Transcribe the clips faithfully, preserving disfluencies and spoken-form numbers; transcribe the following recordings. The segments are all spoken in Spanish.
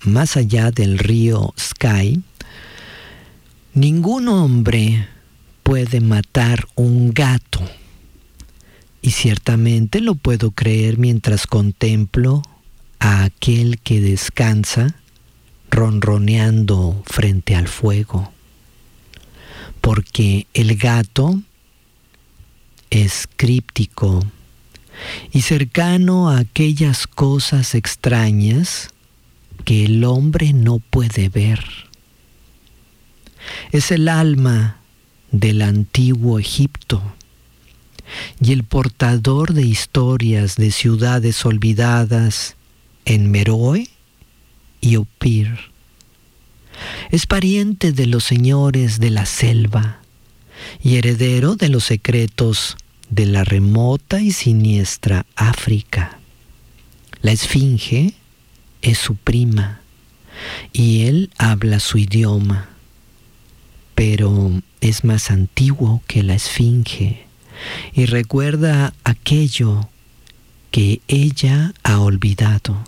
más allá del río Sky, ningún hombre puede matar un gato. Y ciertamente lo puedo creer mientras contemplo a aquel que descansa ronroneando frente al fuego. Porque el gato es críptico y cercano a aquellas cosas extrañas que el hombre no puede ver. Es el alma del antiguo Egipto y el portador de historias de ciudades olvidadas en Meroe y Opir. Es pariente de los señores de la selva y heredero de los secretos de la remota y siniestra África. La esfinge es su prima y él habla su idioma, pero es más antiguo que la esfinge y recuerda aquello que ella ha olvidado.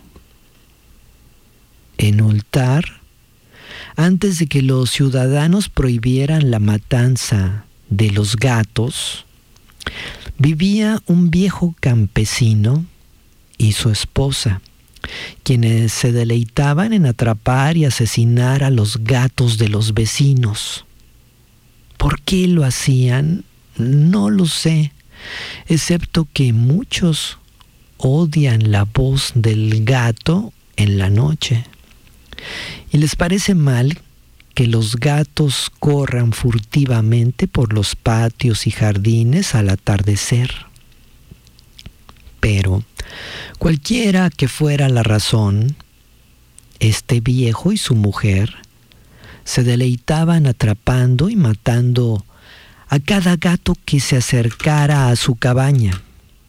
En Ultar, antes de que los ciudadanos prohibieran la matanza de los gatos, vivía un viejo campesino y su esposa, quienes se deleitaban en atrapar y asesinar a los gatos de los vecinos. ¿Por qué lo hacían? No lo sé, excepto que muchos odian la voz del gato en la noche. Y les parece mal que los gatos corran furtivamente por los patios y jardines al atardecer. Pero, cualquiera que fuera la razón, este viejo y su mujer se deleitaban atrapando y matando a cada gato que se acercara a su cabaña.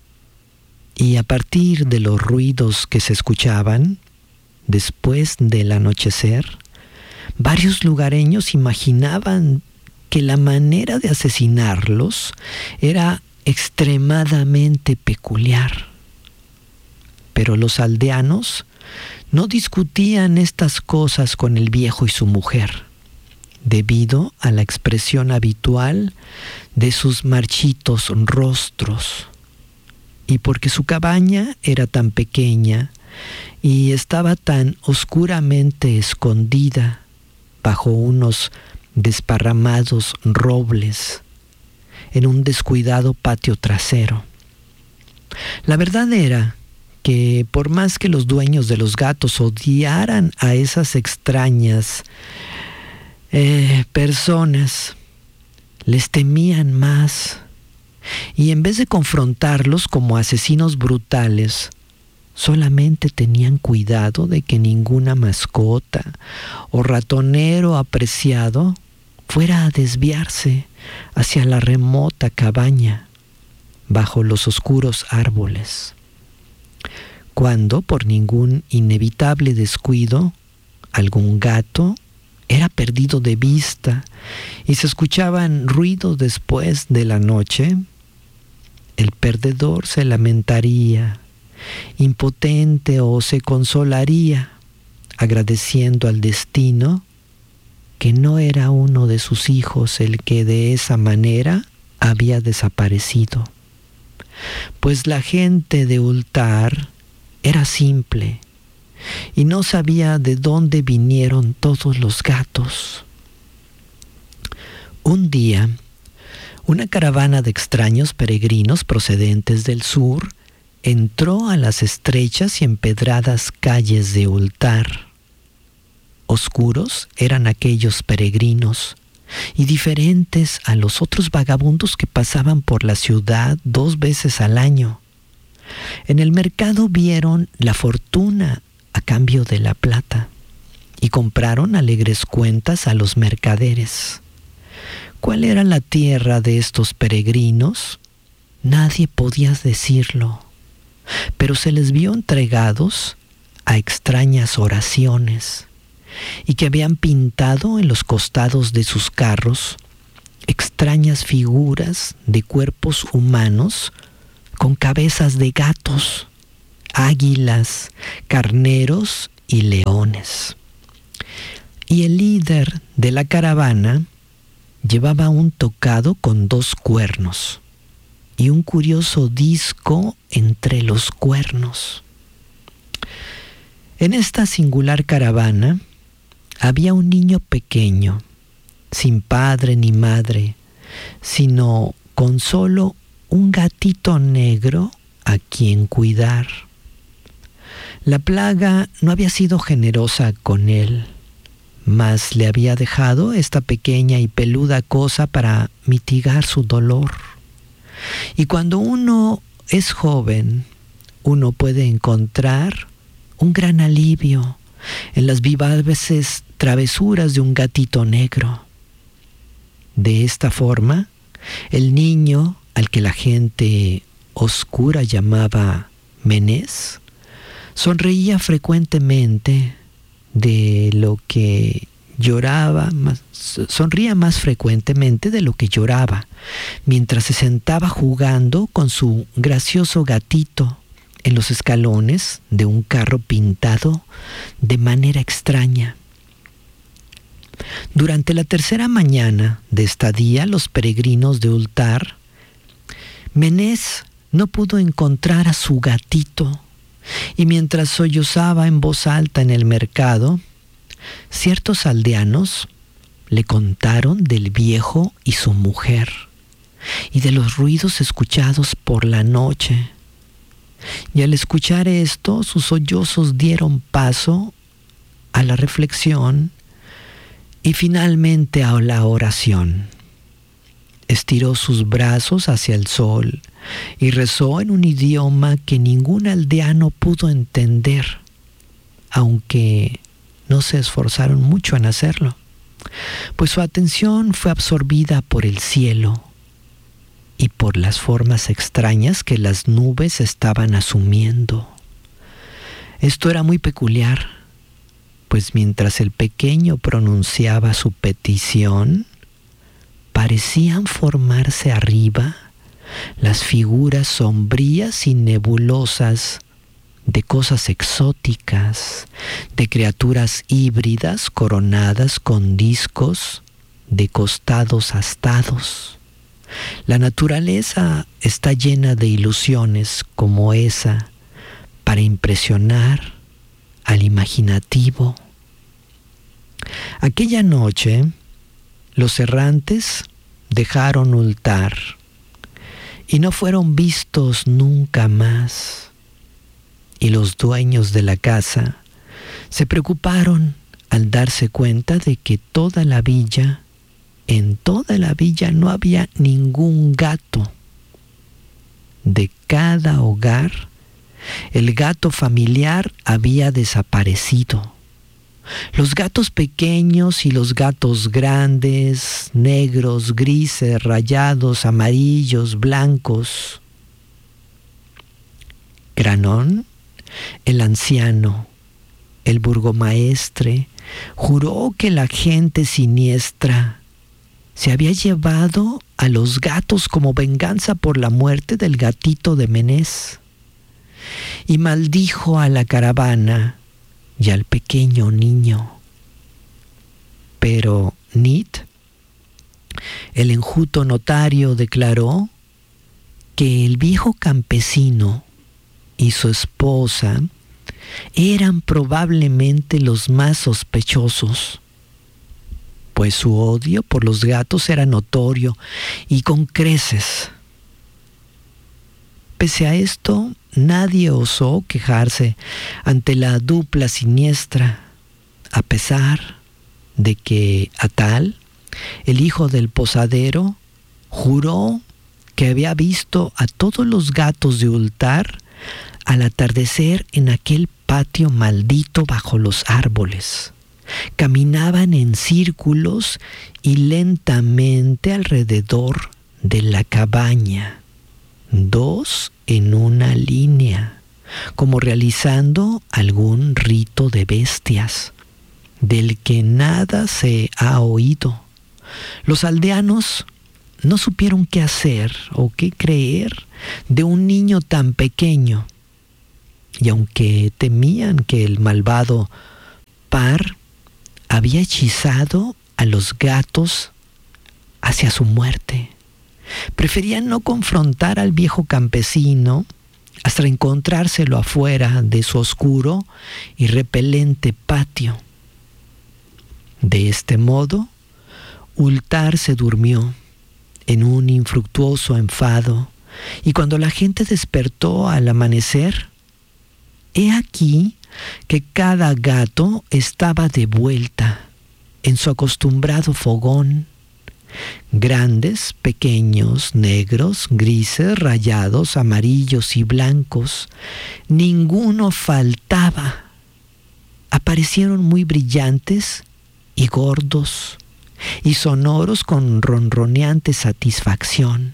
Y a partir de los ruidos que se escuchaban, después del anochecer, varios lugareños imaginaban que la manera de asesinarlos era extremadamente peculiar. Pero los aldeanos no discutían estas cosas con el viejo y su mujer, debido a la expresión habitual de sus marchitos rostros, y porque su cabaña era tan pequeña y estaba tan oscuramente escondida bajo unos desparramados robles en un descuidado patio trasero. La verdad era que por más que los dueños de los gatos odiaran a esas extrañas eh, personas, les temían más, y en vez de confrontarlos como asesinos brutales, solamente tenían cuidado de que ninguna mascota o ratonero apreciado fuera a desviarse hacia la remota cabaña bajo los oscuros árboles. Cuando, por ningún inevitable descuido, algún gato era perdido de vista y se escuchaban ruidos después de la noche, el perdedor se lamentaría, impotente, o se consolaría, agradeciendo al destino que no era uno de sus hijos el que de esa manera había desaparecido. Pues la gente de Ultar era simple y no sabía de dónde vinieron todos los gatos. Un día, una caravana de extraños peregrinos procedentes del sur entró a las estrechas y empedradas calles de Ultar. Oscuros eran aquellos peregrinos y diferentes a los otros vagabundos que pasaban por la ciudad dos veces al año. En el mercado vieron la fortuna a cambio de la plata y compraron alegres cuentas a los mercaderes. ¿Cuál era la tierra de estos peregrinos? Nadie podía decirlo, pero se les vio entregados a extrañas oraciones y que habían pintado en los costados de sus carros extrañas figuras de cuerpos humanos con cabezas de gatos, águilas, carneros y leones. Y el líder de la caravana llevaba un tocado con dos cuernos y un curioso disco entre los cuernos. En esta singular caravana había un niño pequeño, sin padre ni madre, sino con solo un gatito negro a quien cuidar. La plaga no había sido generosa con él, mas le había dejado esta pequeña y peluda cosa para mitigar su dolor. Y cuando uno es joven, uno puede encontrar un gran alivio en las vivaces travesuras de un gatito negro. De esta forma, el niño, al que la gente oscura llamaba Menés, sonreía frecuentemente de lo que lloraba, más, sonría más frecuentemente de lo que lloraba, mientras se sentaba jugando con su gracioso gatito en los escalones de un carro pintado de manera extraña. Durante la tercera mañana de estadía, los peregrinos de Ultar, Menés no pudo encontrar a su gatito, y mientras sollozaba en voz alta en el mercado, ciertos aldeanos le contaron del viejo y su mujer, y de los ruidos escuchados por la noche. Y al escuchar esto, sus sollozos dieron paso a la reflexión y finalmente a la oración. Estiró sus brazos hacia el sol y rezó en un idioma que ningún aldeano pudo entender, aunque no se esforzaron mucho en hacerlo, pues su atención fue absorbida por el cielo y por las formas extrañas que las nubes estaban asumiendo. Esto era muy peculiar, pues mientras el pequeño pronunciaba su petición, parecían formarse arriba las figuras sombrías y nebulosas de cosas exóticas, de criaturas híbridas coronadas con discos de costados astados. La naturaleza está llena de ilusiones como esa para impresionar al imaginativo. Aquella noche, los errantes dejaron Ultar y no fueron vistos nunca más. Y los dueños de la casa se preocuparon al darse cuenta de que toda la villa, en toda la villa no había ningún gato. De cada hogar, el gato familiar había desaparecido. Los gatos pequeños y los gatos grandes, negros, grises, rayados, amarillos, blancos. Granón, el anciano, el burgomaestre, juró que la gente siniestra se había llevado a los gatos como venganza por la muerte del gatito de Menés, y maldijo a la caravana y al pequeño niño. Pero Nit, el enjuto notario, declaró que el viejo campesino y su esposa eran probablemente los más sospechosos, pues su odio por los gatos era notorio y con creces. Pese a esto, nadie osó quejarse ante la dupla siniestra, a pesar de que Atal, el hijo del posadero, juró que había visto a todos los gatos de Ultar al atardecer en aquel patio maldito bajo los árboles. Caminaban en círculos y lentamente alrededor de la cabaña, dos en una línea, como realizando algún rito de bestias, del que nada se ha oído. Los aldeanos no supieron qué hacer o qué creer de un niño tan pequeño, y aunque temían que el malvado par había hechizado a los gatos hacia su muerte, preferían no confrontar al viejo campesino hasta encontrárselo afuera de su oscuro y repelente patio. De este modo, Ultar se durmió en un infructuoso enfado, y cuando la gente despertó al amanecer, he aquí que cada gato estaba de vuelta en su acostumbrado fogón. Grandes, pequeños, negros, grises, rayados, amarillos y blancos, ninguno faltaba. Aparecieron muy brillantes y gordos y sonoros con ronroneante satisfacción.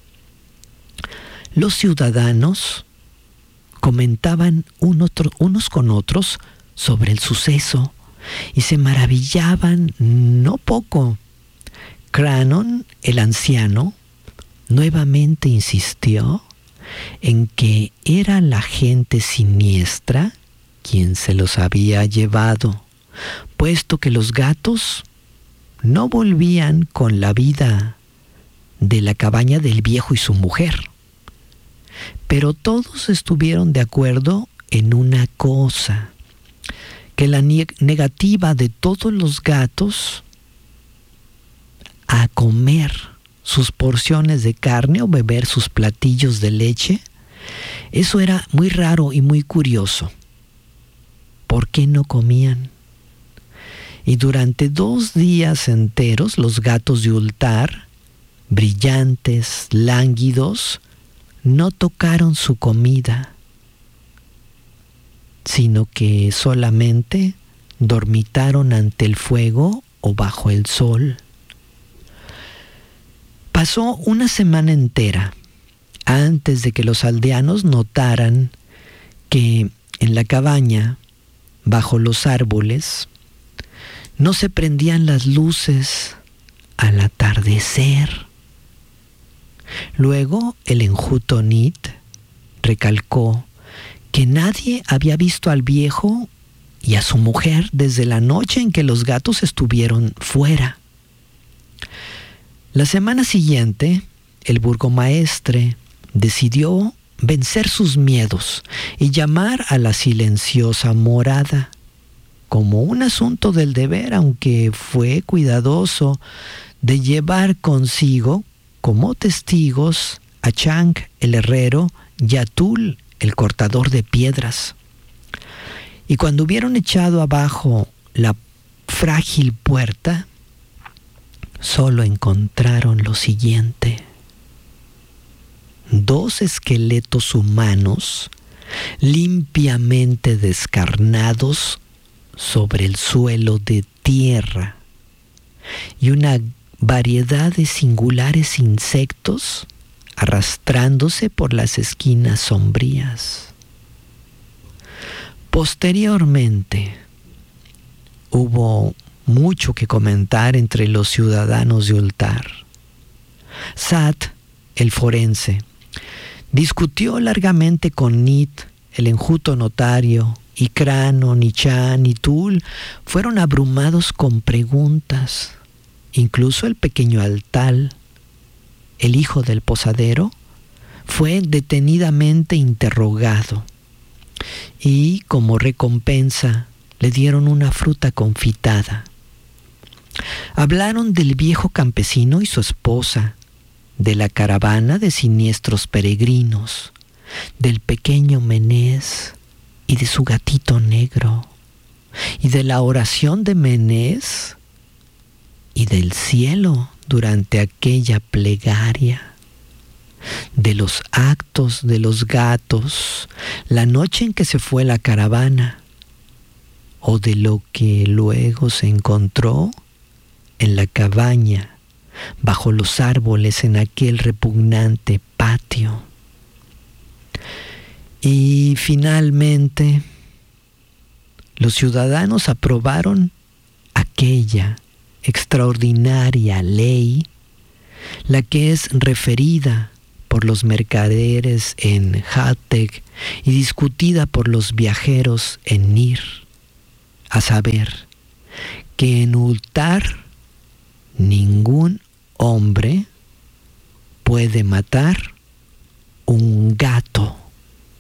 Los ciudadanos comentaban un otro, unos con otros sobre el suceso y se maravillaban no poco. Cranon, el anciano, nuevamente insistió en que era la gente siniestra quien se los había llevado, puesto que los gatos no volvían con la vida de la cabaña del viejo y su mujer. Pero todos estuvieron de acuerdo en una cosa, que la negativa de todos los gatos a comer sus porciones de carne o beber sus platillos de leche, eso era muy raro y muy curioso. ¿Por qué no comían? Y durante dos días enteros los gatos de Ultar, brillantes, lánguidos, no tocaron su comida, sino que solamente dormitaron ante el fuego o bajo el sol. Pasó una semana entera antes de que los aldeanos notaran que en la cabaña, bajo los árboles, no se prendían las luces al atardecer. Luego el enjuto Nit recalcó que nadie había visto al viejo y a su mujer desde la noche en que los gatos estuvieron fuera. La semana siguiente, el burgomaestre decidió vencer sus miedos y llamar a la silenciosa morada. Como un asunto del deber, aunque fue cuidadoso de llevar consigo como testigos a Chang el herrero y a Tul el cortador de piedras. Y cuando hubieron echado abajo la frágil puerta, solo encontraron lo siguiente: dos esqueletos humanos limpiamente descarnados sobre el suelo de tierra y una variedad de singulares insectos arrastrándose por las esquinas sombrías. Posteriormente, hubo mucho que comentar entre los ciudadanos de Ultar. Sat, el forense, discutió largamente con Nit, el enjuto notario, y Cranon, y Chan, y Tul fueron abrumados con preguntas. Incluso el pequeño Altal, el hijo del posadero, fue detenidamente interrogado y como recompensa le dieron una fruta confitada. Hablaron del viejo campesino y su esposa, de la caravana de siniestros peregrinos, del pequeño Menés y de su gatito negro, y de la oración de Menés y del cielo durante aquella plegaria, de los actos de los gatos la noche en que se fue la caravana, o de lo que luego se encontró en la cabaña, bajo los árboles en aquel repugnante patio. Y finalmente, los ciudadanos aprobaron aquella extraordinaria ley, la que es referida por por los mercaderes en Jatec y discutida por los viajeros en Nir, a saber, que en Ultar ningún hombre puede matar